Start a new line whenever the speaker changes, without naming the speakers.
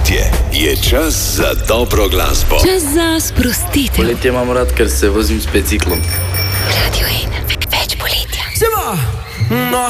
poletje je čas za dobro glasbo.
Čas za sprostitev.
Poletje imam rad, ker se vozim s biciklom.
Radio 1, več poletja.
Seba! No,